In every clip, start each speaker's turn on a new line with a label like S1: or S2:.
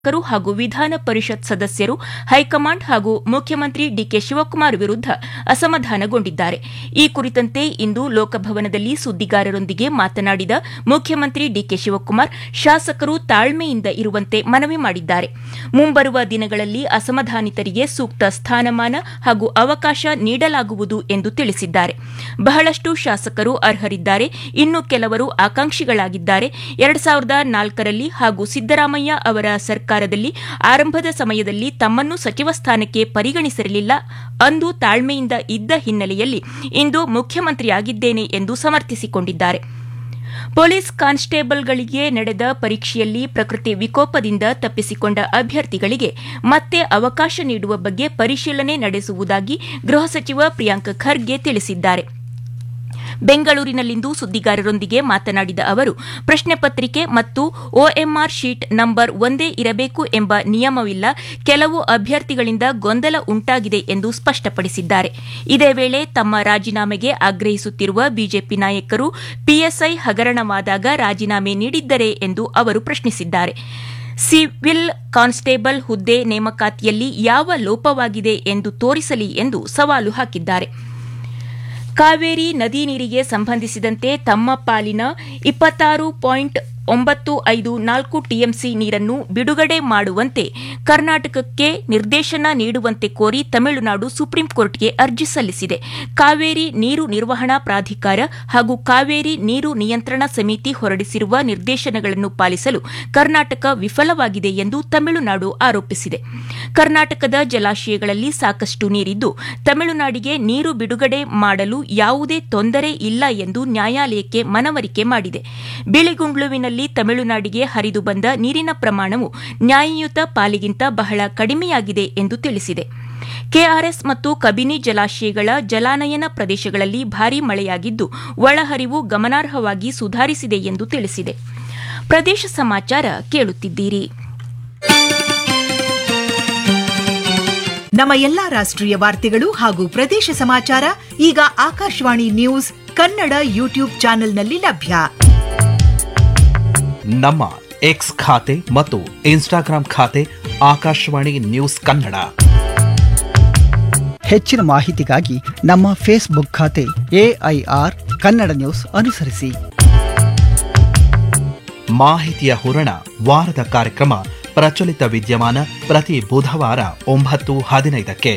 S1: ಹಾಗೂ ವಿಧಾನ ಪರಿಷತ್ ಸದಸ್ಯರು ಹೈಕಮಾಂಡ್ ಹಾಗೂ ಮುಖ್ಯಮಂತ್ರಿ ಡಿಕೆ ಶಿವಕುಮಾರ್ ವಿರುದ್ದ ಅಸಮಾಧಾನಗೊಂಡಿದ್ದಾರೆ. ಈ ಕುರಿತಂತೆ ಇಂದು ಲೋಕಭವನದಲ್ಲಿ ಸುದ್ದಿಗಾರರೊಂದಿಗೆ ಮಾತನಾಡಿದ ಮುಖ್ಯಮಂತ್ರಿ ಡಿಕೆ ಶಿವಕುಮಾರ್ ಶಾಸಕರು ತಾಳ್ಮೆಯಿಂದ ಇರುವಂತೆ ಮನವಿ ಮಾಡಿದ್ದಾರೆ. ಮುಂಬರುವ ದಿನಗಳಲ್ಲಿ ಅಸಮಾಧಾನಿತರಿಗೆ ಸೂಕ್ತ ಸ್ಥಾನಮಾನ ಹಾಗೂ ಅವಕಾಶ ನೀಡಲಾಗುವುದು ಎಂದು ತಿಳಿಸಿದ್ದಾರೆ. ಬಹಳಷ್ಟು ಶಾಸಕರು ಅರ್ಹರಿದ್ದಾರೆ, ಇನ್ನು ಕೆಲವರು ಆಕಾಂಕ್ಷಿಗಳಾಗಿದ್ದಾರೆ. 2004ರಲ್ಲಿ ಹಾಗೂ ಸಿದ್ದರಾಮಯ್ಯ ಅವರ ಸರ್ಕಾರದಲ್ಲಿ ಆರಂಭದ ಸಮಯದಲ್ಲಿ ತಮ್ಮನ್ನು ಸಚಿವ ಸ್ಥಾನಕ್ಕೆ ಪರಿಗಣಿಸಿರಲಿಲ್ಲ. ಅಂದು ತಾಳ್ಮೆಯಿಂದ ಇದ್ದ ಹಿನ್ನೆಲೆಯಲ್ಲಿ ಇಂದು ಮುಖ್ಯಮಂತ್ರಿಯಾಗಿದ್ದೇನೆ ಎಂದು ಸಮರ್ಥಿಸಿಕೊಂಡಿದ್ದಾರೆ. ಪೊಲೀಸ್ ಕಾನ್ಸ್ಟೇಬಲ್ಗಳಿಗೆ ನಡೆದ ಪರೀಕ್ಷೆಯಲ್ಲಿ ಪ್ರಕೃತಿ ವಿಕೋಪದಿಂದ ತಪ್ಪಿಸಿಕೊಂಡ ಅಭ್ಯರ್ಥಿಗಳಿಗೆ ಮತ್ತೆ ಅವಕಾಶ ನೀಡುವ ಬಗ್ಗೆ ಪರಿಶೀಲನೆ ನಡೆಸುವುದಾಗಿ ಗೃಹ ಸಚಿವ ಪ್ರಿಯಾಂಕ್ ಖರ್ಗೆ ತಿಳಿಸಿದ್ದಾರೆ. ಬೆಂಗಳೂರಿನಲ್ಲಿಂದು ಸುದ್ದಿಗಾರರೊಂದಿಗೆ ಮಾತನಾಡಿದ ಅವರು, ಪ್ರಶ್ನೆ ಪತ್ರಿಕೆ ಮತ್ತು ಒಎಂಆರ್ ಶೀಟ್ ನಂಬರ್ ಒಂದೇ ಇರಬೇಕು ಎಂಬ ನಿಯಮವಿಲ್ಲ. ಕೆಲವು ಅಭ್ಯರ್ಥಿಗಳಿಂದ ಗೊಂದಲ ಉಂಟಾಗಿದೆ ಎಂದು ಸ್ಪಷ್ಟಪಡಿಸಿದ್ದಾರೆ. ಇದೇ ವೇಳೆ ತಮ್ಮ ರಾಜೀನಾಮೆಗೆ ಆಗ್ರಹಿಸುತ್ತಿರುವ ಬಿಜೆಪಿ ನಾಯಕರು ಪಿಎಸ್ಐ ಹಗರಣವಾದಾಗ ರಾಜೀನಾಮೆ ನೀಡಿದ್ದರೇ ಎಂದು ಅವರು ಪ್ರಶ್ನಿಸಿದ್ದಾರೆ. ಸಿವಿಲ್ ಕಾನ್ಸ್ಟೇಬಲ್ ಹುದ್ದೆ ನೇಮಕಾತಿಯಲ್ಲಿ ಯಾವ ಲೋಪವಾಗಿದೆ ಎಂದು ತೋರಿಸಲಿ ಎಂದು ಸವಾಲು ಹಾಕಿದ್ದಾರೆ. ಕಾವೇರಿ ನದಿ ನೀರಿಗೆ ಸಂಬಂಧಿಸಿದಂತೆ ತಮ್ಮ ಪಾಲಿನ 26.954 ಟಿಎಂಸಿ ನೀರನ್ನು ಬಿಡುಗಡೆ ಮಾಡುವಂತೆ ಕರ್ನಾಟಕಕ್ಕೆ ನಿರ್ದೇಶನ ನೀಡುವಂತೆ ಕೋರಿ ತಮಿಳುನಾಡು ಸುಪ್ರೀಂಕೋರ್ಟ್ಗೆ ಅರ್ಜಿ ಸಲ್ಲಿಸಿದೆ. ಕಾವೇರಿ ನೀರು ನಿರ್ವಹಣಾ ಪ್ರಾಧಿಕಾರ ಹಾಗೂ ಕಾವೇರಿ ನೀರು ನಿಯಂತ್ರಣ ಸಮಿತಿ ಹೊರಡಿಸಿರುವ ನಿರ್ದೇಶನಗಳನ್ನು ಪಾಲಿಸಲು ಕರ್ನಾಟಕ ವಿಫಲವಾಗಿದೆ ಎಂದು ತಮಿಳುನಾಡು ಆರೋಪಿಸಿದೆ. ಕರ್ನಾಟಕದ ಜಲಾಶಯಗಳಲ್ಲಿ ಸಾಕಷ್ಟು ನೀರಿದ್ದು, ತಮಿಳುನಾಡಿಗೆ ನೀರು ಬಿಡುಗಡೆ ಮಾಡಲು ಯಾವುದೇ ತೊಂದರೆ ಇಲ್ಲ ಎಂದು ನ್ಯಾಯಾಲಯಕ್ಕೆ ಮನವರಿಕೆ ಮಾಡಿದೆ. ಬಿಳಿಗುಂಡ್ಲುವಿನಲ್ಲಿ ತಮಿಳುನಾಡಿಗೆ ಹರಿದು ಬಂದ ನೀರಿನ ಪ್ರಮಾಣವು ನ್ಯಾಯಯುತ ಪಾಲಿಗಿಂತ ಬಹಳ ಕಡಿಮೆಯಾಗಿದೆ ಎಂದು ತಿಳಿಸಿದೆ. ಕೆಆರ್ಎಸ್ ಮತ್ತು ಕಬಿನಿ ಜಲಾಶಯಗಳ ಜಲಾನಯನ ಪ್ರದೇಶಗಳಲ್ಲಿ ಭಾರೀ ಮಳೆಯಾಗಿದ್ದು, ಒಳಹರಿವು ಗಮನಾರ್ಹವಾಗಿ ಸುಧಾರಿಸಿದೆ ಎಂದು ತಿಳಿಸಿದೆ. ಪ್ರದೇಶ ಸಮಾಚಾರ ಕೇಳುತ್ತಿದ್ದೀರಿ.
S2: ನಮ್ಮ ಎಲ್ಲಾ ರಾಷ್ಟ್ರೀಯ ವಾರ್ತೆಗಳು ಹಾಗೂ ಪ್ರದೇಶ ಸಮಾಚಾರ ಈಗ ಆಕಾಶವಾಣಿ ನ್ಯೂಸ್ ಕನ್ನಡ ಯೂಟ್ಯೂಬ್ ಚಾನೆಲ್ನಲ್ಲಿ ಲಭ್ಯ.
S3: ನಮ್ಮ ಎಕ್ಸ್ ಖಾತೆ ಮತ್ತು ಇನ್ಸ್ಟಾಗ್ರಾಂ ಖಾತೆ ಆಕಾಶವಾಣಿ ನ್ಯೂಸ್ ಕನ್ನಡ.
S4: ಹೆಚ್ಚಿನ ಮಾಹಿತಿಗಾಗಿ ನಮ್ಮ ಫೇಸ್ಬುಕ್ ಖಾತೆ ಎಐಆರ್ ಕನ್ನಡ ನ್ಯೂಸ್ ಅನುಸರಿಸಿ.
S3: ಮಾಹಿತಿಯ ಹೂರಣ ವಾರದ ಕಾರ್ಯಕ್ರಮ ಪ್ರಚಲಿತ ವಿದ್ಯಮಾನ ಪ್ರತಿ ಬುಧವಾರ 9:15ಕ್ಕೆ.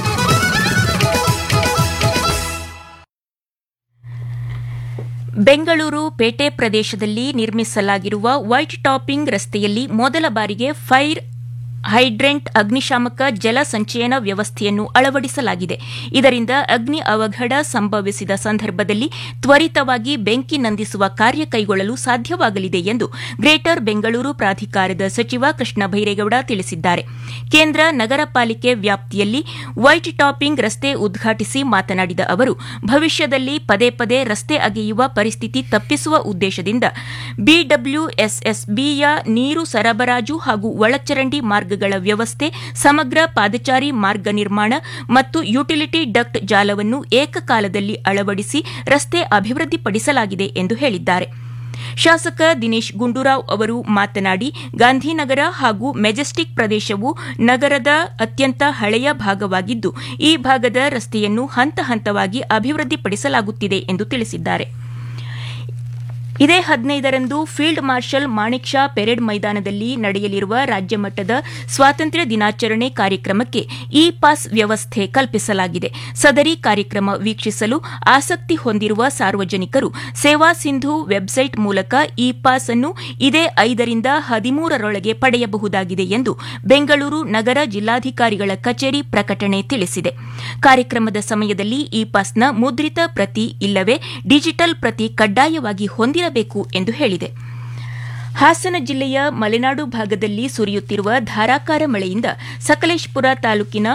S1: ಬೆಂಗಳೂರು ಪೇಟೆ ಪ್ರದೇಶದಲ್ಲಿ ನಿರ್ಮಿಸಲಾಗಿರುವ ವೈಟ್ ಟಾಪಿಂಗ್ ರಸ್ತೆಯಲ್ಲಿ ಮೊದಲ ಬಾರಿಗೆ ಫೈರ್ ಹೈಡ್ರೆಂಟ್ ಅಗ್ನಿಶಾಮಕ ಜಲ ಸಂಚಯನ ವ್ಯವಸ್ಥೆಯನ್ನು ಅಳವಡಿಸಲಾಗಿದೆ. ಇದರಿಂದ ಅಗ್ನಿ ಅವಘಡ ಸಂಭವಿಸಿದ ಸಂದರ್ಭದಲ್ಲಿ ತ್ವರಿತವಾಗಿ ಬೆಂಕಿ ನಂದಿಸುವ ಕಾರ್ಯ ಕೈಗೊಳ್ಳಲು ಸಾಧ್ಯವಾಗಲಿದೆ ಎಂದು ಗ್ರೇಟರ್ ಬೆಂಗಳೂರು ಪ್ರಾಧಿಕಾರದ ಸಚಿವ ಕೃಷ್ಣ ಬೈರೇಗೌಡ ತಿಳಿಸಿದ್ದಾರೆ. ಕೇಂದ್ರ ನಗರ ಪಾಲಿಕೆ ವ್ಯಾಪ್ತಿಯಲ್ಲಿ ವೈಟ್ ಟಾಪಿಂಗ್ ರಸ್ತೆ ಉದ್ಘಾಟಿಸಿ ಮಾತನಾಡಿದ ಅವರು, ಭವಿಷ್ಯದಲ್ಲಿ ಪದೇ ಪದೇ ರಸ್ತೆ ಅಗೆಯುವ ಪರಿಸ್ಥಿತಿ ತಪ್ಪಿಸುವ ಉದ್ದೇಶದಿಂದ ಬಿಡಬ್ಲ್ಯೂಎಸ್ಎಸ್ಬಿಯ ನೀರು ಸರಬರಾಜು ಹಾಗೂ ಒಳಚರಂಡಿ ಮಾರ್ಗಗಳ ವ್ಯವಸ್ಥೆ, ಸಮಗ್ರ ಪಾದಚಾರಿ ಮಾರ್ಗ ನಿರ್ಮಾಣ ಮತ್ತು ಯುಟಿಲಿಟಿ ಡಕ್ಟ್ ಜಾಲವನ್ನು ಏಕಕಾಲದಲ್ಲಿ ಅಳವಡಿಸಿ ರಸ್ತೆ ಅಭಿವೃದ್ಧಿಪಡಿಸಲಾಗಿದೆ ಎಂದು ಹೇಳಿದ್ದಾರೆ. ಶಾಸಕ ದಿನೇಶ್ ಗುಂಡೂರಾವ್ ಅವರು ಮಾತನಾಡಿ, ಗಾಂಧಿನಗರ ಹಾಗೂ ಮೆಜೆಸ್ಟಿಕ್ ಪ್ರದೇಶವು ನಗರದ ಅತ್ಯಂತ ಹಳೆಯ ಭಾಗವಾಗಿದ್ದು, ಈ ಭಾಗದ ರಸ್ತೆಯನ್ನು ಹಂತ ಹಂತವಾಗಿ ಅಭಿವೃದ್ಧಿಪಡಿಸಲಾಗುತ್ತಿದೆ ಎಂದು ತಿಳಿಸಿದ್ದಾರೆ. ಇದೇ 15ರಂದು field marshal Manik Shah parade ಮೈದಾನದಲ್ಲಿ ನಡೆಯಲಿರುವ ರಾಜ್ಯಮಟ್ಟದ ಸ್ವಾತಂತ್ರ್ಯ ದಿನಾಚರಣೆ ಕಾರ್ಯಕ್ರಮಕ್ಕೆ ಇ ಪಾಸ್ ವ್ಯವಸ್ಥೆ ಕಲ್ಪಿಸಲಾಗಿದೆ. ಸದರಿ ಕಾರ್ಯಕ್ರಮ ವೀಕ್ಷಿಸಲು ಆಸಕ್ತಿ ಹೊಂದಿರುವ ಸಾರ್ವಜನಿಕರು ಸೇವಾ ಸಿಂಧು ವೆಬ್ಸೈಟ್ ಮೂಲಕ ಇ ಪಾಸ್ ಅನ್ನು ಇದೇ 5ರಿಂದ 13ರೊಳಗೆ ಪಡೆಯಬಹುದಾಗಿದೆ ಎಂದು ಬೆಂಗಳೂರು ನಗರ ಜಿಲ್ಲಾಧಿಕಾರಿಗಳ ಕಚೇರಿ ಪ್ರಕಟಣೆ ತಿಳಿಸಿದೆ. ಕಾರ್ಯಕ್ರಮದ ಸಮಯದಲ್ಲಿ ಇ ಪಾಸ್ನ ಮುದ್ರಿತ ಪ್ರತಿ ಇಲ್ಲವೇ ಡಿಜಿಟಲ್ ಪ್ರತಿ ಕಡ್ಡಾಯವಾಗಿ ಹೊಂದಿರಬೇಕು ಎಂದು ಹೇಳಿದೆ. ಹಾಸನ ಜಿಲ್ಲೆಯ ಮಲೆನಾಡು ಭಾಗದಲ್ಲಿ ಸುರಿಯುತ್ತಿರುವ ಧಾರಾಕಾರ ಮಳೆಯಿಂದ ಸಕಲೇಶಪುರ ತಾಲೂಕಿನ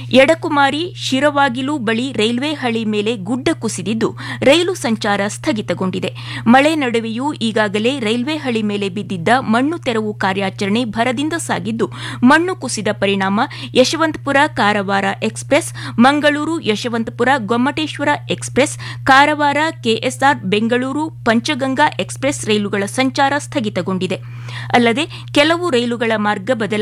S1: ಎಡಕುಮಾರಿ ಶಿರವಾಗಿಲು ಬಳಿ ರೈಲ್ವೆ ಹಳಿ ಮೇಲೆ ಗುಡ್ಡ ಕುಸಿದಿದ್ದು ರೈಲು ಸಂಚಾರ ಸ್ಥಗಿತಗೊಂಡಿದೆ. ಮಳೆ ನಡುವೆಯೂ ಈಗಾಗಲೇ ರೈಲ್ವೆ ಹಳಿ ಮೇಲೆ ಬಿದ್ದಿದ್ದ ಮಣ್ಣು ತೆರವು ಕಾರ್ಯಾಚರಣೆ ಭರದಿಂದ ಸಾಗಿದ್ದು, ಮಣ್ಣು ಕುಸಿದ ಪರಿಣಾಮ Yeshwanthpur Karwar express, Mangaluru Yeshwanthpur Gommateshwara express, Karwar KSR Bengaluru Panchganga express ರೈಲುಗಳ ಸಂಚಾರ ಸ್ಥಗಿತಗೊಂಡಿದೆ. ಅಲ್ಲದೆ ಕೆಲವು ರೈಲುಗಳ ಮಾರ್ಗ